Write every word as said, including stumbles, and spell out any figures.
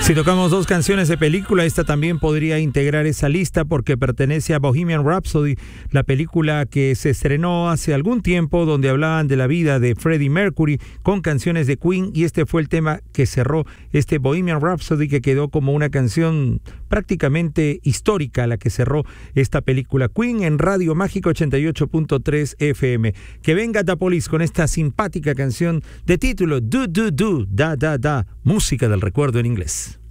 Si tocamos dos canciones de película, esta también podría integrar esa lista porque pertenece a Bohemian Rhapsody, la película que se estrenó hace algún tiempo donde hablaban de la vida de Freddie Mercury con canciones de Queen, y este fue el tema que cerró este Bohemian Rhapsody, que quedó como una canción prácticamente histórica, la que cerró esta película. Queen en Radio Mágica ochenta y ocho punto tres F M. Que venga Da Police con esta simpática canción de título Do Do Do Da Da Da, música del recuerdo en inglés.